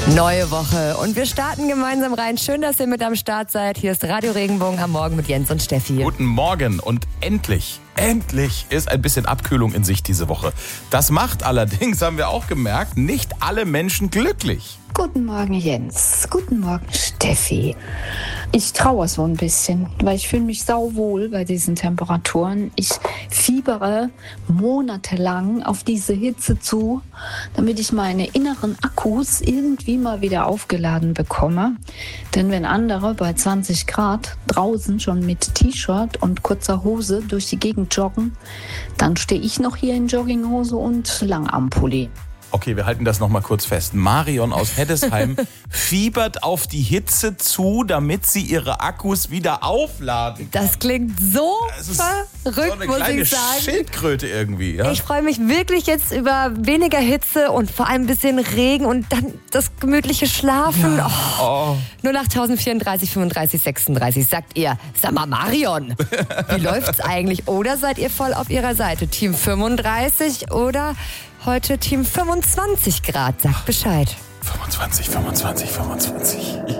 Neue Woche und wir starten gemeinsam rein. Schön, dass ihr mit am Start seid. Hier ist Radio Regenbogen am Morgen mit Jens und Steffi. Guten Morgen und endlich ist ein bisschen Abkühlung in Sicht diese Woche. Das macht allerdings, haben wir auch gemerkt, nicht alle Menschen glücklich. Guten Morgen, Jens. Guten Morgen, Steffi. Ich trauere so ein bisschen, weil ich fühle mich sauwohl bei diesen Temperaturen. Ich fiebere monatelang auf diese Hitze zu, damit ich meine inneren Akkus irgendwie mal wieder aufgeladen bekomme. Denn wenn andere bei 20 Grad draußen schon mit T-Shirt und kurzer Hose durch die Gegend joggen, dann stehe ich noch hier in Jogginghose und Langarmpulli. Okay, wir halten das nochmal kurz fest. Marion aus Heddesheim fiebert auf die Hitze zu, damit sie ihre Akkus wieder aufladen kann. Das klingt so verrückt, so eine muss kleine ich sagen. Schildkröte irgendwie. Ja? Ich freue mich wirklich jetzt über weniger Hitze und vor allem ein bisschen Regen und dann das gemütliche Schlafen. Ja. Oh. 08034 35 36 sagt ihr, sag mal Marion, wie läuft's eigentlich? Oder seid ihr voll auf ihrer Seite? Team 35 oder heute Team 25 Grad? Sagt Bescheid. 25.